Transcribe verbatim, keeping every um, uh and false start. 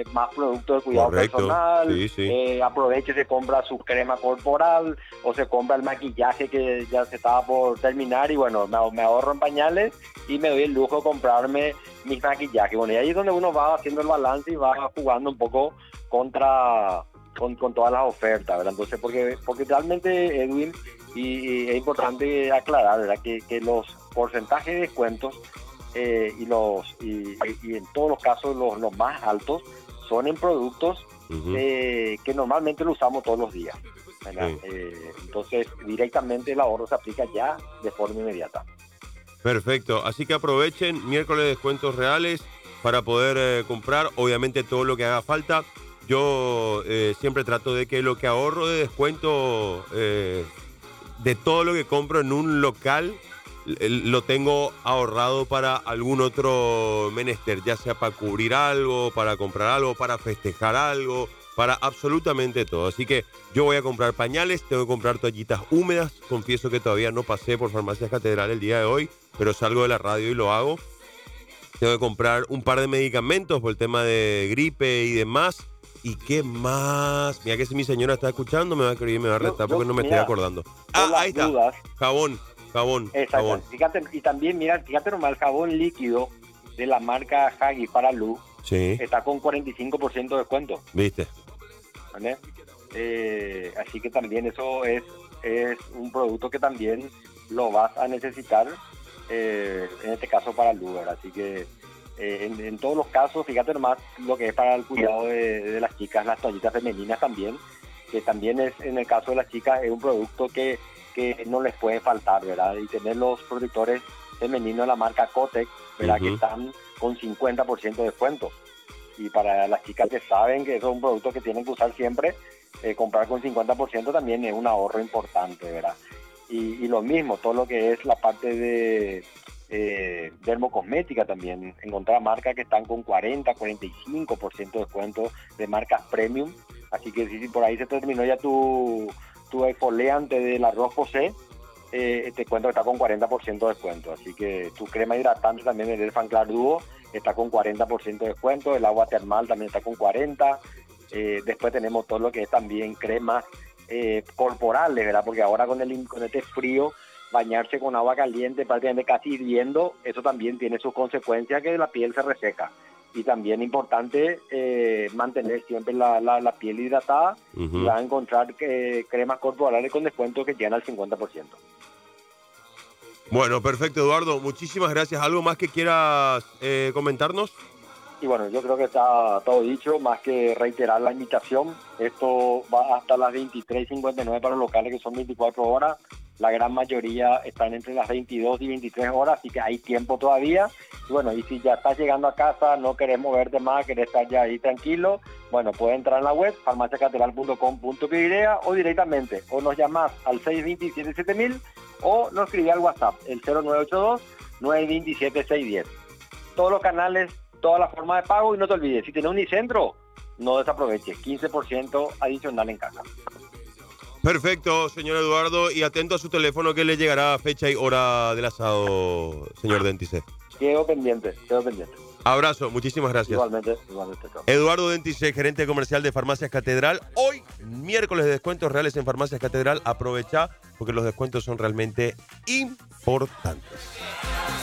eh, más productos de cuidado Correcto. personal, Sí, sí. eh, aproveche y se compra su crema corporal o se compra el maquillaje que ya se estaba por terminar y bueno, me, me ahorro en pañales y me doy el lujo de comprarme mis maquillajes. Bueno, y ahí es donde uno va haciendo el balance y va jugando un poco contra con, con todas las ofertas, ¿verdad? Entonces, porque, porque realmente, Edwin, y, y es importante aclarar, ¿verdad? Que, que los porcentajes de descuentos eh, y los y, y en todos los casos los, los más altos son en productos Uh-huh. eh, que normalmente lo usamos todos los días, ¿verdad? Sí. Eh, entonces, directamente el ahorro se aplica ya de forma inmediata. Perfecto, así que aprovechen miércoles de descuentos reales para poder eh, comprar, obviamente todo lo que haga falta. Yo eh, siempre trato de que lo que ahorro de descuento eh, de todo lo que compro en un local eh, lo tengo ahorrado para algún otro menester, ya sea para cubrir algo, para comprar algo, para festejar algo, para absolutamente todo. Así que yo voy a comprar pañales, tengo que comprar toallitas húmedas. Confieso que todavía no pasé por Farmacias Catedral el día de hoy, pero salgo de la radio y lo hago. Tengo que comprar un par de medicamentos por el tema de gripe y demás. ¿Y qué más? Mira que si mi señora está escuchando me va a escribir y me va a Yo, retar yo, porque no me estoy mira, acordando. por Ah, las ahí está. dudas, Jabón, jabón, jabón. exactamente. Fíjate, y también, mira, fíjate nomás, el jabón líquido de la marca Hagi para Luz Sí, está con cuarenta y cinco por ciento de descuento, viste. ¿vale? Eh, así que también eso es, es un producto que también lo vas a necesitar, eh, en este caso para Luz, ¿verdad? Así que eh, en, en todos los casos, fíjate nomás lo que es para el cuidado de, de las chicas, las toallitas femeninas también, que también es, en el caso de las chicas, es un producto que, que no les puede faltar, ¿verdad? Y tener los protectores femeninos de la marca Kotex, ¿verdad? Uh-huh. Que están con cincuenta por ciento de descuento. Y para las chicas que saben que eso es un producto que tienen que usar siempre, eh, comprar con cincuenta por ciento también es un ahorro importante, ¿verdad? Y, y lo mismo, todo lo que es la parte de eh, dermocosmética también, encontrar marcas que están con cuarenta, cuarenta y cinco por ciento de descuento de marcas premium. Así que si, si por ahí se terminó ya tu, tu exfoliante del arroz José, eh, te cuento que está con cuarenta por ciento de descuento. Así que tu crema hidratante también, el Elfan Clar Duo, está con cuarenta por ciento de descuento. El agua termal también está con cuarenta por ciento. Eh, después tenemos todo lo que es también cremas eh, corporales, ¿verdad? Porque ahora con, el, con este frío, bañarse con agua caliente, prácticamente casi hirviendo, eso también tiene sus consecuencias, que la piel se reseca. Y también importante eh, mantener siempre la, la, la piel hidratada. Uh-huh. Y vas a encontrar que, cremas corporales con descuento que llegan al cincuenta por ciento. Bueno, perfecto, Eduardo. Muchísimas gracias. ¿Algo más que quieras eh, comentarnos? Y bueno, yo creo que está todo dicho, más que reiterar la invitación. Esto va hasta las veintitrés cincuenta y nueve para los locales, que son veinticuatro horas. La gran mayoría están entre las veintidós y veintitrés horas, así que hay tiempo todavía. Y bueno, y si ya estás llegando a casa, no querés moverte más, querés estar ya ahí tranquilo, bueno, puedes entrar en la web farmacia catedral punto com punto pe o directamente, o nos llamás al seis dos siete siete mil o nos escribís al WhatsApp, el cero nueve ocho dos nueve dos siete seis uno cero. Todos los canales, todas las formas de pago, y no te olvides, si tenés un Unicentro, no desaproveches, quince por ciento adicional en casa. Perfecto, señor Eduardo, y atento a su teléfono que le llegará fecha y hora del asado, señor Dentice. Quedo pendiente, quedo pendiente. Abrazo, muchísimas gracias. Igualmente, igualmente. Eduardo Dentice, gerente comercial de Farmacias Catedral. Hoy, miércoles de descuentos reales en Farmacias Catedral. Aprovecha porque los descuentos son realmente importantes.